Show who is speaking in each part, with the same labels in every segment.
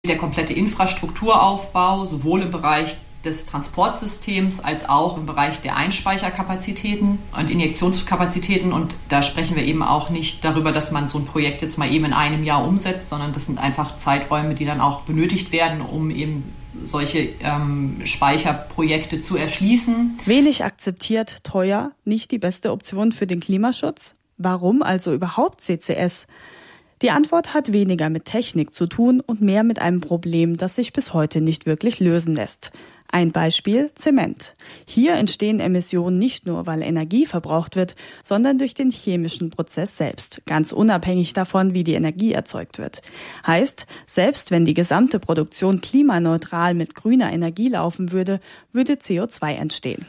Speaker 1: Der komplette Infrastrukturaufbau, sowohl im Bereich des Transportsystems als auch im Bereich der Einspeicherkapazitäten und Injektionskapazitäten. Und da sprechen wir eben auch nicht darüber, dass man so ein Projekt jetzt mal eben in einem Jahr umsetzt, sondern das sind einfach Zeiträume, die dann auch benötigt werden, um eben solche Speicherprojekte zu erschließen.
Speaker 2: Wenig akzeptiert, teuer, nicht die beste Option für den Klimaschutz? Warum also überhaupt CCS? Die Antwort hat weniger mit Technik zu tun und mehr mit einem Problem, das sich bis heute nicht wirklich lösen lässt. Ein Beispiel: Zement. Hier entstehen Emissionen nicht nur, weil Energie verbraucht wird, sondern durch den chemischen Prozess selbst, ganz unabhängig davon, wie die Energie erzeugt wird. Heißt, selbst wenn die gesamte Produktion klimaneutral mit grüner Energie laufen würde, würde CO2 entstehen.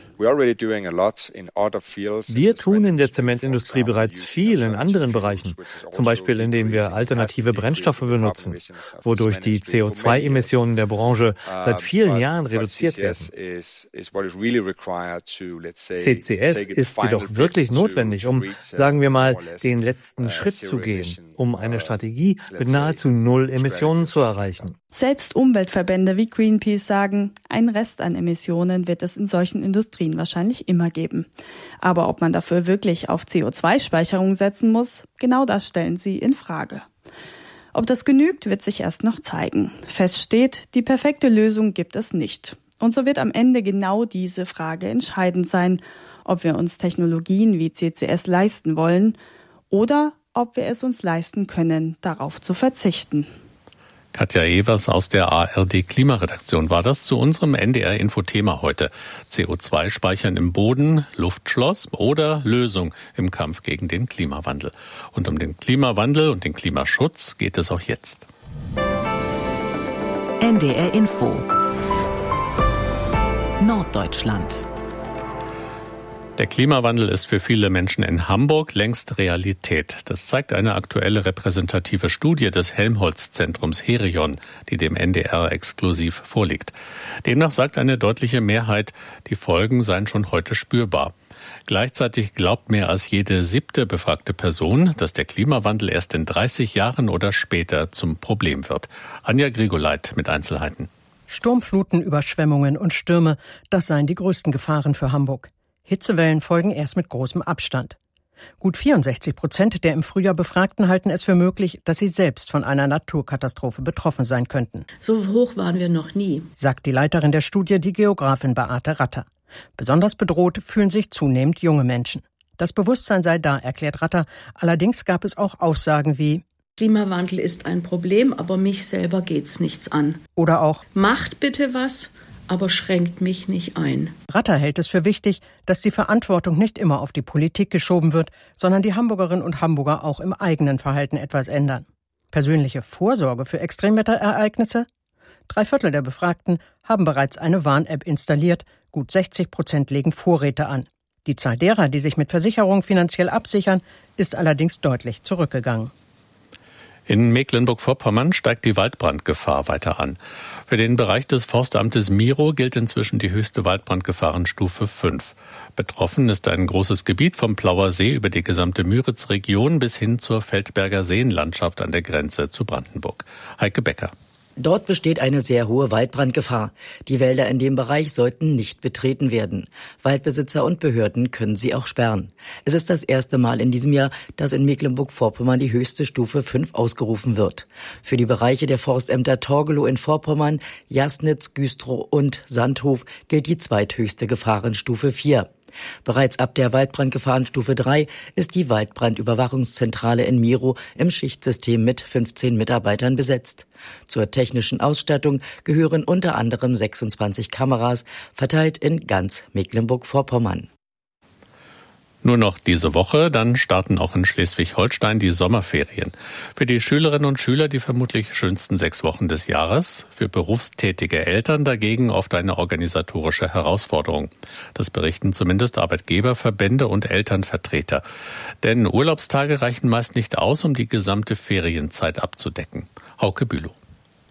Speaker 3: Wir tun in der Zementindustrie bereits viel in anderen Bereichen, zum Beispiel indem wir alternative Brennstoffe benutzen, wodurch die CO2-Emissionen der Branche seit vielen Jahren reduziert werden. CCS ist jedoch wirklich notwendig, um, sagen wir mal, den letzten Schritt zu gehen, um eine Strategie mit nahezu Null Emissionen zu erreichen.
Speaker 2: Selbst Umweltverbände wie Greenpeace sagen, ein Rest an Emissionen wird es in solchen Industrien wahrscheinlich immer geben. Aber ob man dafür wirklich auf CO2-Speicherung setzen muss, genau das stellen sie in Frage. Ob das genügt, wird sich erst noch zeigen. Fest steht, die perfekte Lösung gibt es nicht. Und so wird am Ende genau diese Frage entscheidend sein, ob wir uns Technologien wie CCS leisten wollen oder ob wir es uns leisten können, darauf zu verzichten.
Speaker 4: Katja Evers aus der ARD-Klimaredaktion war das zu unserem NDR-Info-Thema heute. CO2 speichern im Boden, Luftschloss oder Lösung im Kampf gegen den Klimawandel. Und um den Klimawandel und den Klimaschutz geht es auch jetzt.
Speaker 5: NDR-Info Norddeutschland.
Speaker 4: Der Klimawandel ist für viele Menschen in Hamburg längst Realität. Das zeigt eine aktuelle repräsentative Studie des Helmholtz-Zentrums Herion, die dem NDR exklusiv vorliegt. Demnach sagt eine deutliche Mehrheit, die Folgen seien schon heute spürbar. Gleichzeitig glaubt mehr als jede 7. befragte Person, dass der Klimawandel erst in 30 Jahren oder später zum Problem wird. Anja Grigoleit mit Einzelheiten.
Speaker 6: Sturmfluten, Überschwemmungen und Stürme, das seien die größten Gefahren für Hamburg. Hitzewellen folgen erst mit großem Abstand. Gut 64% der im Frühjahr Befragten halten es für möglich, dass sie selbst von einer Naturkatastrophe betroffen sein könnten.
Speaker 7: So hoch waren wir noch nie,
Speaker 6: sagt die Leiterin der Studie, die Geografin Beate Ratter. Besonders bedroht fühlen sich zunehmend junge Menschen. Das Bewusstsein sei da, erklärt Ratter. Allerdings gab es auch Aussagen wie:
Speaker 7: Klimawandel ist ein Problem, aber mich selber geht's nichts an.
Speaker 6: Oder auch:
Speaker 7: Macht bitte was, aber schränkt mich nicht ein.
Speaker 6: Ratter hält es für wichtig, dass die Verantwortung nicht immer auf die Politik geschoben wird, sondern die Hamburgerinnen und Hamburger auch im eigenen Verhalten etwas ändern. Persönliche Vorsorge für Extremwetterereignisse? 3/4 der Befragten haben bereits eine Warn-App installiert, gut 60% legen Vorräte an. Die Zahl derer, die sich mit Versicherungen finanziell absichern, ist allerdings deutlich zurückgegangen.
Speaker 4: In Mecklenburg-Vorpommern steigt die Waldbrandgefahr weiter an. Für den Bereich des Forstamtes Miro gilt inzwischen die höchste Waldbrandgefahrenstufe 5. Betroffen ist ein großes Gebiet vom Plauer See über die gesamte Müritz-Region bis hin zur Feldberger Seenlandschaft an der Grenze zu Brandenburg. Heike Becker.
Speaker 8: Dort besteht eine sehr hohe Waldbrandgefahr. Die Wälder in dem Bereich sollten nicht betreten werden. Waldbesitzer und Behörden können sie auch sperren. Es ist das erste Mal in diesem Jahr, dass in Mecklenburg-Vorpommern die höchste Stufe 5 ausgerufen wird. Für die Bereiche der Forstämter Torgelow in Vorpommern, Jasnitz, Güstrow und Sandhof gilt die zweithöchste Gefahrenstufe 4. Bereits ab der Waldbrandgefahrenstufe 3 ist die Waldbrandüberwachungszentrale in Miro im Schichtsystem mit 15 Mitarbeitern besetzt. Zur technischen Ausstattung gehören unter anderem 26 Kameras, verteilt in ganz Mecklenburg-Vorpommern.
Speaker 4: Nur noch diese Woche, dann starten auch in Schleswig-Holstein die Sommerferien. Für die Schülerinnen und Schüler die vermutlich schönsten 6 Wochen des Jahres, für berufstätige Eltern dagegen oft eine organisatorische Herausforderung. Das berichten zumindest Arbeitgeber, Verbände und Elternvertreter. Denn Urlaubstage reichen meist nicht aus, um die gesamte Ferienzeit abzudecken. Hauke Bülow.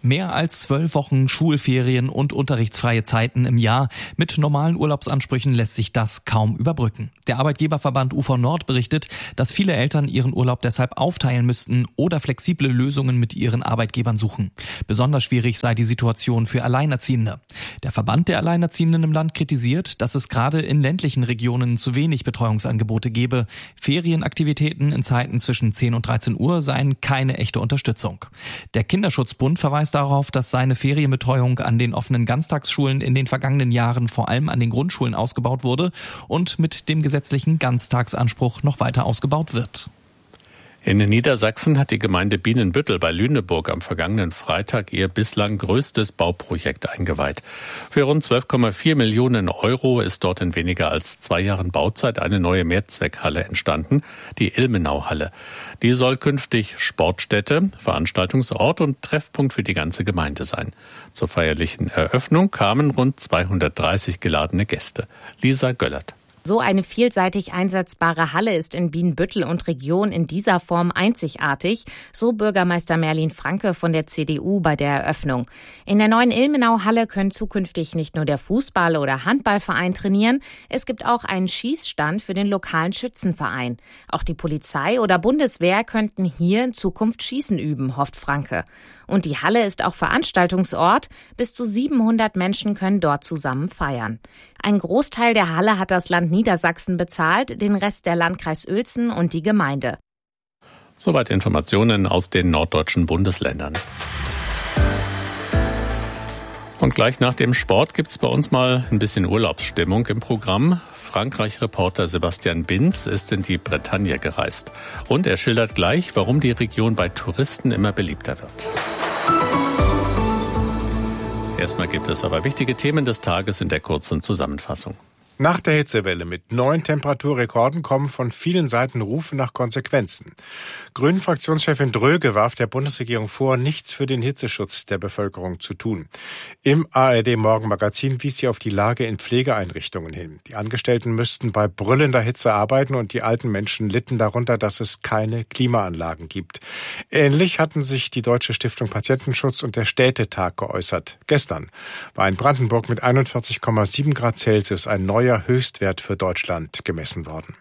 Speaker 9: Mehr als 12 Wochen Schulferien und unterrichtsfreie Zeiten im Jahr. Mit normalen Urlaubsansprüchen lässt sich das kaum überbrücken. Der Arbeitgeberverband UV Nord berichtet, dass viele Eltern ihren Urlaub deshalb aufteilen müssten oder flexible Lösungen mit ihren Arbeitgebern suchen. Besonders schwierig sei die Situation für Alleinerziehende. Der Verband der Alleinerziehenden im Land kritisiert, dass es gerade in ländlichen Regionen zu wenig Betreuungsangebote gebe. Ferienaktivitäten in Zeiten zwischen 10 und 13 Uhr seien keine echte Unterstützung. Der Kinderschutzbund verweist darauf, dass seine Ferienbetreuung an den offenen Ganztagsschulen in den vergangenen Jahren vor allem an den Grundschulen ausgebaut wurde und mit dem gesetzlichen Ganztagsanspruch noch weiter ausgebaut wird.
Speaker 4: In Niedersachsen hat die Gemeinde Bienenbüttel bei Lüneburg am vergangenen Freitag ihr bislang größtes Bauprojekt eingeweiht. Für rund 12,4 Millionen Euro ist dort in weniger als 2 Jahren Bauzeit eine neue Mehrzweckhalle entstanden, die Ilmenau-Halle. Die soll künftig Sportstätte, Veranstaltungsort und Treffpunkt für die ganze Gemeinde sein. Zur feierlichen Eröffnung kamen rund 230 geladene Gäste. Lisa Göllert.
Speaker 10: So eine vielseitig einsetzbare Halle ist in Bienenbüttel und Region in dieser Form einzigartig, so Bürgermeister Merlin Franke von der CDU bei der Eröffnung. In der neuen Ilmenau-Halle können zukünftig nicht nur der Fußball- oder Handballverein trainieren, es gibt auch einen Schießstand für den lokalen Schützenverein. Auch die Polizei oder Bundeswehr könnten hier in Zukunft Schießen üben, hofft Franke. Und die Halle ist auch Veranstaltungsort. Bis zu 700 Menschen können dort zusammen feiern. Ein Großteil der Halle hat das Land Niedersachsen bezahlt, den Rest der Landkreis Uelzen und die Gemeinde.
Speaker 4: Soweit Informationen aus den norddeutschen Bundesländern. Und gleich nach dem Sport gibt's bei uns mal ein bisschen Urlaubsstimmung im Programm. Frankreich-Reporter Sebastian Binz ist in die Bretagne gereist. Und er schildert gleich, warum die Region bei Touristen immer beliebter wird. Erstmal gibt es aber wichtige Themen des Tages in der kurzen Zusammenfassung.
Speaker 11: Nach der Hitzewelle mit neuen Temperaturrekorden kommen von vielen Seiten Rufe nach Konsequenzen. Grünen-Fraktionschefin Dröge warf der Bundesregierung vor, nichts für den Hitzeschutz der Bevölkerung zu tun. Im ARD-Morgenmagazin wies sie auf die Lage in Pflegeeinrichtungen hin. Die Angestellten müssten bei brüllender Hitze arbeiten und die alten Menschen litten darunter, dass es keine Klimaanlagen gibt. Ähnlich hatten sich die Deutsche Stiftung Patientenschutz und der Städtetag geäußert. Gestern war in Brandenburg mit 41,7 Grad Celsius ein neuer Höchstwert für Deutschland gemessen worden.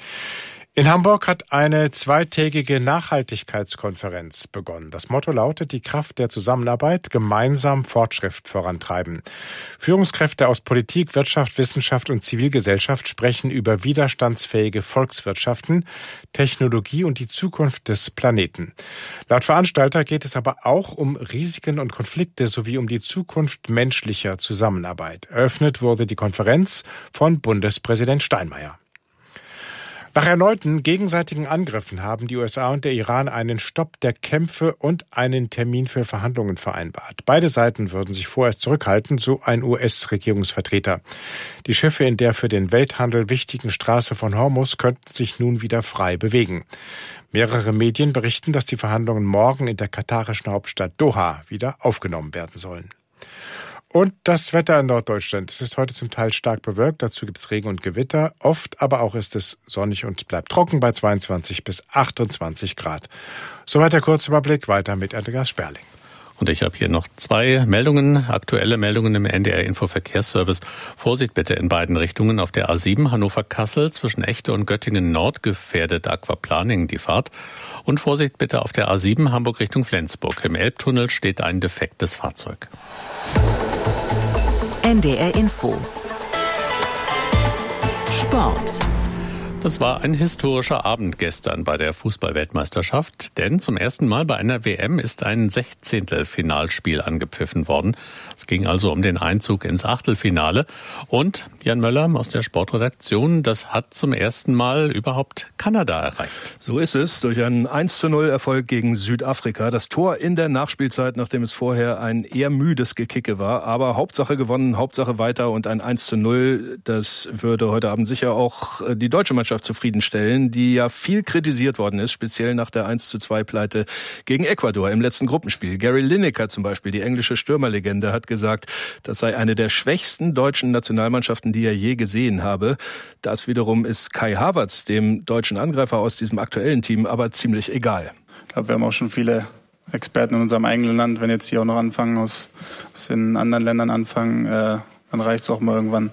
Speaker 11: In Hamburg hat eine zweitägige Nachhaltigkeitskonferenz begonnen. Das Motto lautet: die Kraft der Zusammenarbeit, gemeinsam Fortschritt vorantreiben. Führungskräfte aus Politik, Wirtschaft, Wissenschaft und Zivilgesellschaft sprechen über widerstandsfähige Volkswirtschaften, Technologie und die Zukunft des Planeten. Laut Veranstalter geht es aber auch um Risiken und Konflikte sowie um die Zukunft menschlicher Zusammenarbeit. Eröffnet wurde die Konferenz von Bundespräsident Steinmeier. Nach erneuten gegenseitigen Angriffen haben die USA und der Iran einen Stopp der Kämpfe und einen Termin für Verhandlungen vereinbart. Beide Seiten würden sich vorerst zurückhalten, so ein US-Regierungsvertreter. Die Schiffe in der für den Welthandel wichtigen Straße von Hormuz könnten sich nun wieder frei bewegen. Mehrere Medien berichten, dass die Verhandlungen morgen in der katarischen Hauptstadt Doha wieder aufgenommen werden sollen. Und das Wetter in Norddeutschland. Es ist heute zum Teil stark bewölkt, dazu gibt es Regen und Gewitter. Oft aber auch ist es sonnig und bleibt trocken bei 22 bis 28 Grad. Soweit der Kurzüberblick, weiter mit Andreas Sperling.
Speaker 4: Und ich habe hier noch 2 Meldungen, aktuelle Meldungen im NDR-Info-Verkehrsservice. Vorsicht bitte in beiden Richtungen. Auf der A7 Hannover-Kassel zwischen Echte und Göttingen Nord gefährdet Aquaplaning die Fahrt. Und Vorsicht bitte auf der A7 Hamburg Richtung Flensburg. Im Elbtunnel steht ein defektes Fahrzeug.
Speaker 5: NDR Info. Sport.
Speaker 4: Das war ein historischer Abend gestern bei der Fußball-Weltmeisterschaft, denn zum ersten Mal bei einer WM ist ein 16. Finalspiel angepfiffen worden. Es ging also um den Einzug ins Achtelfinale. Und Jan Möller aus der Sportredaktion, das hat zum ersten Mal überhaupt Kanada erreicht.
Speaker 12: So ist es, durch einen 1:0-Erfolg gegen Südafrika. Das Tor in der Nachspielzeit, nachdem es vorher ein eher müdes Gekicke war. Aber Hauptsache gewonnen, Hauptsache weiter und ein 1:0, das würde heute Abend sicher auch die deutsche Mannschaft zufriedenstellen, die ja viel kritisiert worden ist, speziell nach der 1:2-Pleite gegen Ecuador im letzten Gruppenspiel. Gary Lineker zum Beispiel, die englische Stürmerlegende, hat gesagt, das sei eine der schwächsten deutschen Nationalmannschaften, die er je gesehen habe. Das wiederum ist Kai Havertz, dem deutschen Angreifer aus diesem aktuellen Team, aber ziemlich egal.
Speaker 13: Ich glaube, wir haben auch schon viele Experten in unserem eigenen Land. Wenn jetzt hier auch noch anfangen, aus den anderen Ländern anfangen, dann reicht es auch mal irgendwann.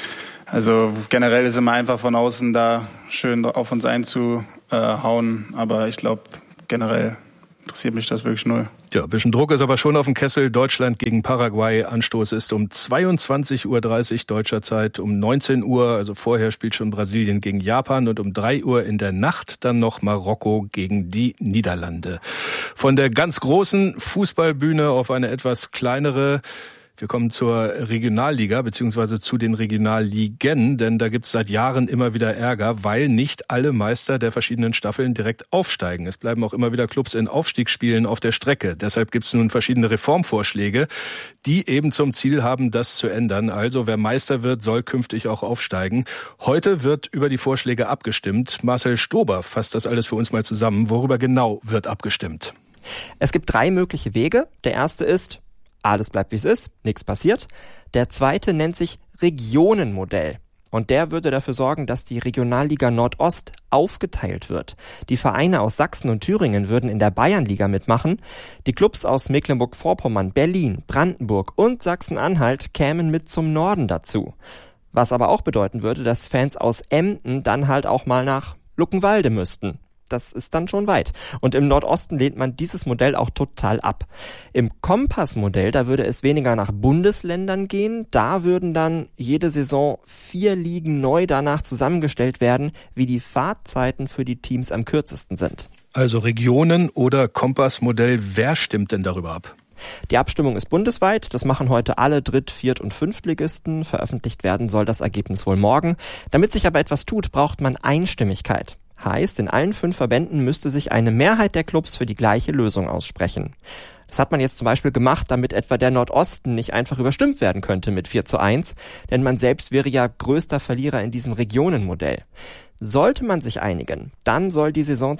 Speaker 13: Also generell ist immer einfach von außen da schön auf uns einzuhauen, aber ich glaube, generell interessiert mich das wirklich null.
Speaker 12: Ja, ein bisschen Druck ist aber schon auf dem Kessel. Deutschland gegen Paraguay. Anstoß ist um 22:30 Uhr deutscher Zeit, um 19 Uhr. Also vorher spielt schon Brasilien gegen Japan und um 3 Uhr in der Nacht dann noch Marokko gegen die Niederlande. Von der ganz großen Fußballbühne auf eine etwas kleinere. Wir kommen zur Regionalliga bzw. zu den Regionalligen, denn da gibt es seit Jahren immer wieder Ärger, weil nicht alle Meister der verschiedenen Staffeln direkt aufsteigen. Es bleiben auch immer wieder Clubs in Aufstiegsspielen auf der Strecke. Deshalb gibt es nun verschiedene Reformvorschläge, die eben zum Ziel haben, das zu ändern. Also wer Meister wird, soll künftig auch aufsteigen. Heute wird über die Vorschläge abgestimmt. Marcel Stober fasst das alles für uns mal zusammen. Worüber genau wird abgestimmt?
Speaker 14: Es gibt 3 mögliche Wege. Der erste ist: alles bleibt wie es ist, nichts passiert. Der zweite nennt sich Regionenmodell. Und der würde dafür sorgen, dass die Regionalliga Nordost aufgeteilt wird. Die Vereine aus Sachsen und Thüringen würden in der Bayernliga mitmachen. Die Clubs aus Mecklenburg-Vorpommern, Berlin, Brandenburg und Sachsen-Anhalt kämen mit zum Norden dazu. Was aber auch bedeuten würde, dass Fans aus Emden dann halt auch mal nach Luckenwalde müssten. Das ist dann schon weit. Und im Nordosten lehnt man dieses Modell auch total ab. Im Kompass-Modell, da würde es weniger nach Bundesländern gehen. Da würden dann jede Saison 4 Ligen neu danach zusammengestellt werden, wie die Fahrtzeiten für die Teams am kürzesten sind.
Speaker 12: Also Regionen oder Kompass-Modell, wer stimmt denn darüber ab?
Speaker 14: Die Abstimmung ist bundesweit. Das machen heute alle Dritt-, Viert- und Fünftligisten. Veröffentlicht werden soll das Ergebnis wohl morgen. Damit sich aber etwas tut, braucht man Einstimmigkeit. Heißt, in allen 5 Verbänden müsste sich eine Mehrheit der Clubs für die gleiche Lösung aussprechen. Das hat man jetzt zum Beispiel gemacht, damit etwa der Nordosten nicht einfach überstimmt werden könnte mit 4:1, denn man selbst wäre ja größter Verlierer in diesem Regionenmodell. Sollte man sich einigen, dann soll die Saison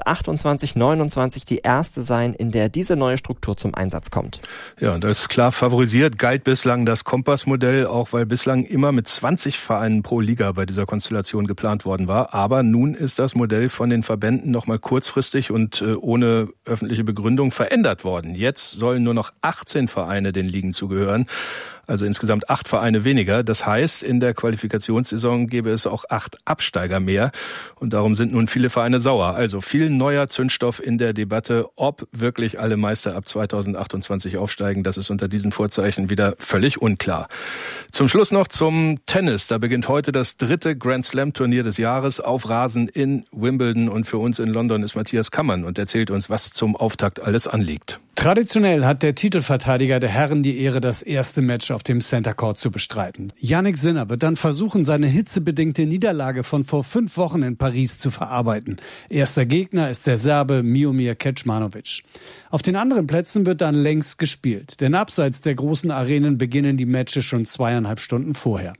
Speaker 14: 2028/29 die erste sein, in der diese neue Struktur zum Einsatz kommt.
Speaker 12: Ja, und als klar favorisiert galt bislang das Kompassmodell, auch weil bislang immer mit 20 Vereinen pro Liga bei dieser Konstellation geplant worden war. Aber nun ist das Modell von den Verbänden nochmal kurzfristig und ohne öffentliche Begründung verändert worden. Jetzt sollen nur noch 18 Vereine den Ligen zugehören. Also insgesamt 8 Vereine weniger. Das heißt, in der Qualifikationssaison gäbe es auch 8 Absteiger mehr. Und darum sind nun viele Vereine sauer. Also viel neuer Zündstoff in der Debatte, ob wirklich alle Meister ab 2028 aufsteigen. Das ist unter diesen Vorzeichen wieder völlig unklar. Zum Schluss noch zum Tennis. Da beginnt heute das 3. Grand Slam Turnier des Jahres auf Rasen in Wimbledon. Und für uns in London ist Matthias Kammann und erzählt uns, was zum Auftakt alles anliegt.
Speaker 15: Traditionell hat der Titelverteidiger der Herren die Ehre, das erste Match auf dem Center Court zu bestreiten. Jannik Sinner wird dann versuchen, seine hitzebedingte Niederlage von vor 5 Wochen in Paris zu verarbeiten. Erster Gegner ist der Serbe Miomir Kecmanovic. Auf den anderen Plätzen wird dann längst gespielt, denn abseits der großen Arenen beginnen die Matches schon 2,5 Stunden vorher.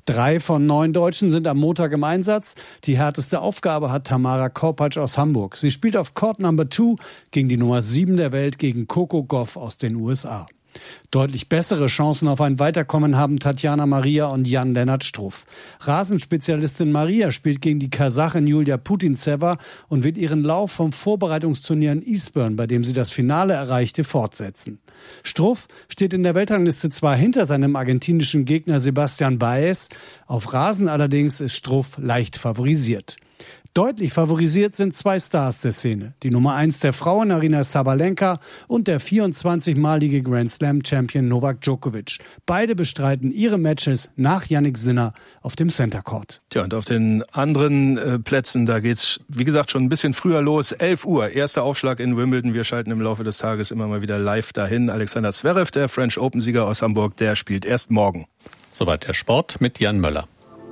Speaker 15: 3 von 9 Deutschen sind am Montag im Einsatz. Die härteste Aufgabe hat Tamara Korpatsch aus Hamburg. Sie spielt auf Court Number 2 gegen die Nummer 7 der Welt, gegen Coco Gauff aus den USA. Deutlich bessere Chancen auf ein Weiterkommen haben Tatjana Maria und Jan-Lennart Struff. Rasenspezialistin Maria spielt gegen die Kasachin Julia Putintseva und wird ihren Lauf vom Vorbereitungsturnier in Eastbourne, bei dem sie das Finale erreichte, fortsetzen. Struff steht in der Weltrangliste zwar hinter seinem argentinischen Gegner Sebastian Baez, auf Rasen allerdings ist Struff leicht favorisiert. Deutlich favorisiert sind 2 Stars der Szene. Die Nummer 1 der Frauen, Aryna Sabalenka, und der 24-malige Grand Slam Champion Novak Djokovic. Beide bestreiten ihre Matches nach Jannik Sinner auf dem Center Court.
Speaker 12: Tja, und auf den anderen Plätzen, da geht's, wie gesagt, schon ein bisschen früher los. 11 Uhr, erster Aufschlag in Wimbledon. Wir schalten im Laufe des Tages immer mal wieder live dahin. Alexander Zverev, der French Open-Sieger aus Hamburg, der spielt erst morgen.
Speaker 4: Soweit der Sport mit Jan Möller.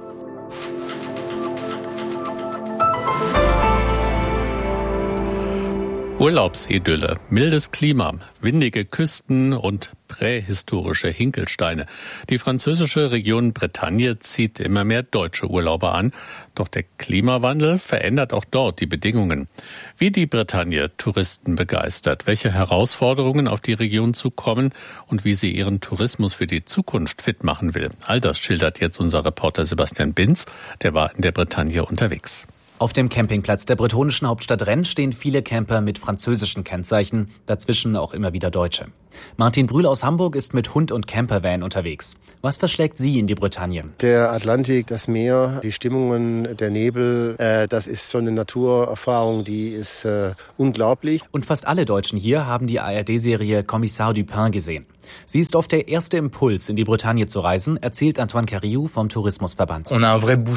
Speaker 4: Urlaubsidylle, mildes Klima, windige Küsten und prähistorische Hinkelsteine. Die französische Region Bretagne zieht immer mehr deutsche Urlauber an. Doch der Klimawandel verändert auch dort die Bedingungen. Wie die Bretagne Touristen begeistert, welche Herausforderungen auf die Region zukommen und wie sie ihren Tourismus für die Zukunft fit machen will. All das schildert jetzt unser Reporter Sebastian Binz. Der war in der Bretagne unterwegs.
Speaker 16: Auf dem Campingplatz der bretonischen Hauptstadt Rennes stehen viele Camper mit französischen Kennzeichen, dazwischen auch immer wieder Deutsche. Martin Brühl aus Hamburg ist mit Hund und Campervan unterwegs. Was verschlägt Sie in die Bretagne?
Speaker 17: Der Atlantik, das Meer, die Stimmungen, der Nebel, das ist schon eine Naturerfahrung, die ist unglaublich.
Speaker 16: Und fast alle Deutschen hier haben die ARD-Serie Kommissar Dupin gesehen. Sie ist oft der erste Impuls, in die Bretagne zu reisen, erzählt Antoine Cariou vom Tourismusverband.
Speaker 18: Wir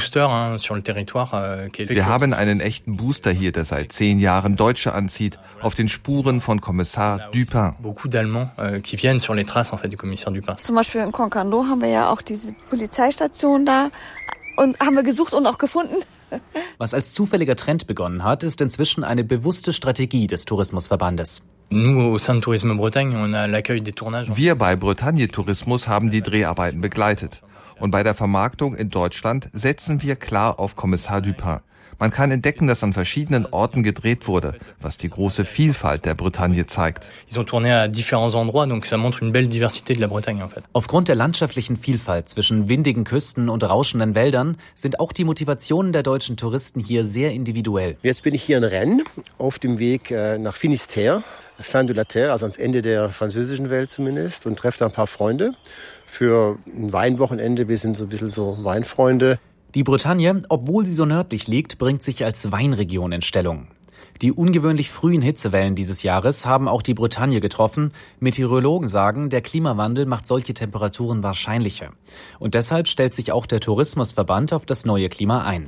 Speaker 19: haben einen echten Booster hier, der seit 10 Jahren Deutsche anzieht, auf den Spuren von Kommissar Dupin.
Speaker 20: Zum Beispiel in Concarneau haben wir ja auch diese Polizeistation da und haben wir gesucht und auch gefunden.
Speaker 16: Was als zufälliger Trend begonnen hat, ist inzwischen eine bewusste Strategie des Tourismusverbandes.
Speaker 19: Wir bei Bretagne Tourismus haben die Dreharbeiten begleitet. Und bei der Vermarktung in Deutschland setzen wir klar auf Kommissar Dupin. Man kann entdecken, dass an verschiedenen Orten gedreht wurde, was die große Vielfalt der Bretagne zeigt.
Speaker 16: Aufgrund der landschaftlichen Vielfalt zwischen windigen Küsten und rauschenden Wäldern sind auch die Motivationen der deutschen Touristen hier sehr individuell.
Speaker 17: Jetzt bin ich hier in Rennes auf dem Weg nach Finistère, Fin de la Terre, also ans Ende der französischen Welt zumindest, und treffe da ein paar Freunde. Für ein Weinwochenende, wir sind so ein bisschen so Weinfreunde.
Speaker 16: Die Bretagne, obwohl sie so nördlich liegt, bringt sich als Weinregion in Stellung. Die ungewöhnlich frühen Hitzewellen dieses Jahres haben auch die Bretagne getroffen. Meteorologen sagen, der Klimawandel macht solche Temperaturen wahrscheinlicher. Und deshalb stellt sich auch der Tourismusverband auf das neue Klima ein.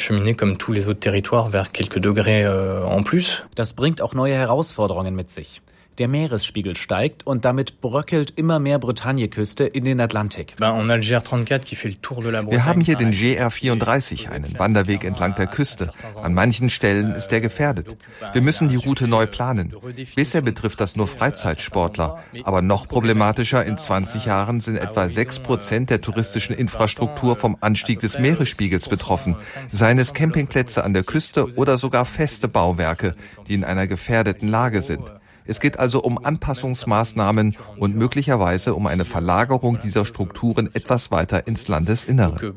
Speaker 16: Das bringt auch neue Herausforderungen mit sich. Der Meeresspiegel steigt und damit bröckelt immer mehr Bretagne-Küste in den Atlantik.
Speaker 19: Wir haben hier den GR34, einen Wanderweg entlang der Küste. An manchen Stellen ist der gefährdet. Wir müssen die Route neu planen. Bisher betrifft das nur Freizeitsportler. Aber noch problematischer, in 20 Jahren sind etwa 6% der touristischen Infrastruktur vom Anstieg des Meeresspiegels betroffen. Seien es Campingplätze an der Küste oder sogar feste Bauwerke, die in einer gefährdeten Lage sind. Es geht also um Anpassungsmaßnahmen und möglicherweise um eine Verlagerung dieser Strukturen etwas weiter ins Landesinnere.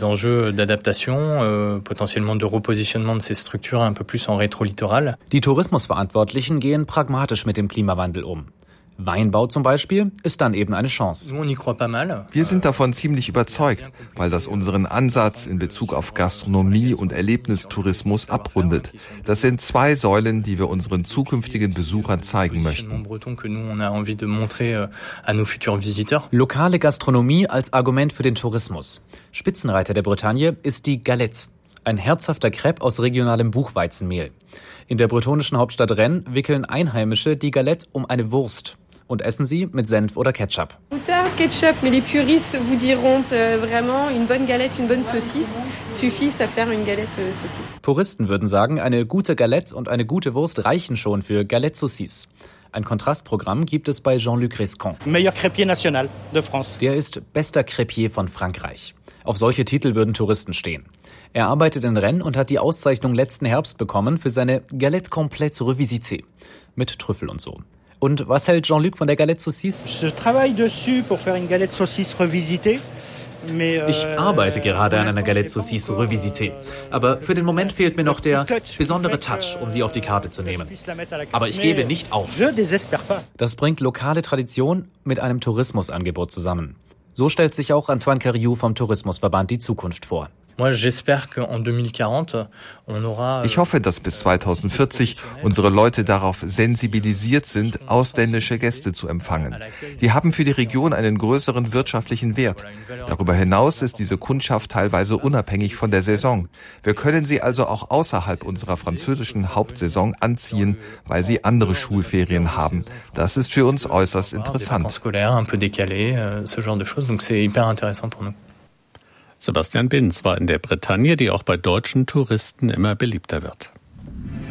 Speaker 16: Die Tourismusverantwortlichen gehen pragmatisch mit dem Klimawandel um. Weinbau zum Beispiel ist dann eben eine Chance.
Speaker 19: Wir sind davon ziemlich überzeugt, weil das unseren Ansatz in Bezug auf Gastronomie und Erlebnistourismus abrundet. Das sind 2 Säulen, die wir unseren zukünftigen Besuchern zeigen möchten.
Speaker 16: Lokale Gastronomie als Argument für den Tourismus. Spitzenreiter der Bretagne ist die Galette, ein herzhafter Crepe aus regionalem Buchweizenmehl. In der bretonischen Hauptstadt Rennes wickeln Einheimische die Galette um eine Wurst und essen sie mit Senf oder Ketchup.
Speaker 21: Ketchup, mais les puristes vous diront vraiment une bonne galette, une bonne saucisse suffisent à faire une galette saucisse.
Speaker 16: Puristen würden sagen, eine gute Galette und eine gute Wurst reichen schon für Galette Saucisse. Ein Kontrastprogramm gibt es bei Jean-Luc Rescon.
Speaker 22: Meilleur crêpier national de France.
Speaker 16: Der ist bester Crêpier von Frankreich. Auf solche Titel würden Touristen stehen. Er arbeitet in Rennes und hat die Auszeichnung letzten Herbst bekommen für seine Galette complète revisitée. Mit Trüffel und so. Und was hält Jean-Luc von der Galette Saucisse?
Speaker 22: Je travaille dessus pour faire une galette saucisse revisitée.
Speaker 16: Ich arbeite gerade an einer Galette Saucisse revisitée. Aber für den Moment fehlt mir noch der besondere Touch, um sie auf die Karte zu nehmen. Aber ich gebe nicht auf. Das bringt lokale Tradition mit einem Tourismusangebot zusammen. So stellt sich auch Antoine Cariou vom Tourismusverband die Zukunft vor.
Speaker 19: Ich hoffe, dass bis 2040 unsere Leute darauf sensibilisiert sind, ausländische Gäste zu empfangen. Die haben für die Region einen größeren wirtschaftlichen Wert. Darüber hinaus ist diese Kundschaft teilweise unabhängig von der Saison. Wir können sie also auch außerhalb unserer französischen Hauptsaison anziehen, weil sie andere Schulferien haben. Das ist für uns äußerst interessant.
Speaker 4: Sebastian Binz war in der Bretagne, die auch bei deutschen Touristen immer beliebter wird.